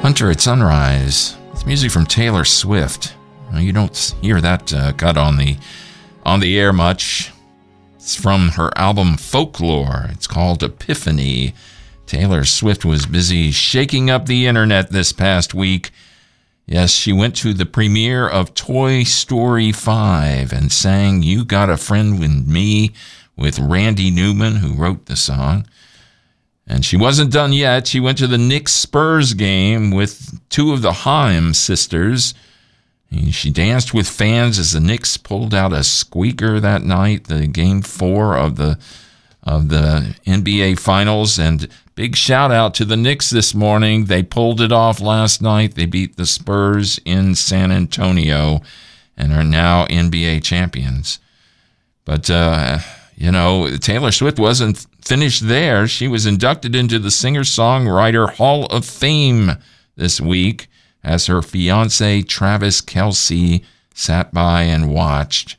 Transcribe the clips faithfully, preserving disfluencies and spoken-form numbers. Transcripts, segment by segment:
Hunter at Sunrise. It's music from Taylor Swift. You don't hear that uh, cut on the on the air much. It's from her album Folklore. It's called Epiphany. Taylor Swift was busy shaking up the internet this past week. Yes, she went to the premiere of Toy Story five and sang You Got a Friend with Me with Randy Newman, who wrote the song. And she wasn't done yet. She went to the Knicks-Spurs game with two of the Haim sisters. She danced with fans as the Knicks pulled out a squeaker that night, the game four of the of the N B A Finals. And big shout out to the Knicks this morning. They pulled it off last night. They beat the Spurs in San Antonio and are now N B A champions. But, uh, you know, Taylor Swift wasn't finished there. She was inducted into the Singer-Songwriter Hall of Fame this week as her fiancé, Travis Kelce, sat by and watched.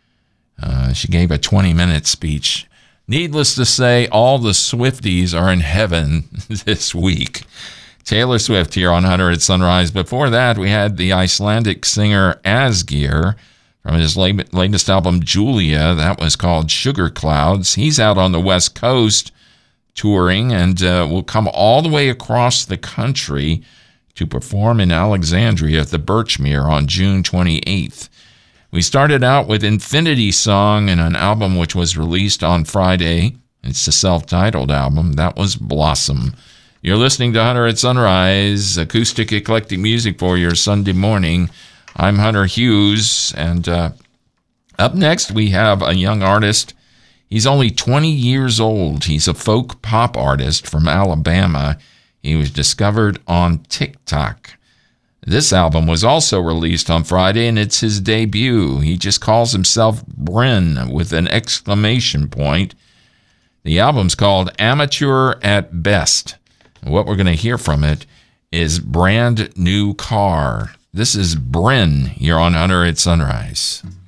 Uh, she gave a twenty-minute speech. Needless to say, all the Swifties are in heaven this week. Taylor Swift here on Hunter at Sunrise. Before that, we had the Icelandic singer Asgeir from his latest album, Julia. That was called Sugar Clouds. He's out on the West Coast touring and uh, will come all the way across the country to perform in Alexandria at the Birchmere on June twenty-eighth. We started out with Infinity Song and an album which was released on Friday. It's a self-titled album. That was Blossom. You're listening to Hunter at Sunrise, acoustic eclectic music for your Sunday morning. I'm Hunter Hughes, and uh, up next we have a young artist. He's only twenty years old. He's a folk pop artist from Alabama. He was discovered on TikTok. This album was also released on Friday, and it's his debut. He just calls himself Bryn with an exclamation point. The album's called Amateur at Best. What we're going to hear from it is Brand New Car. This is Bryn here on Hunter at Sunrise.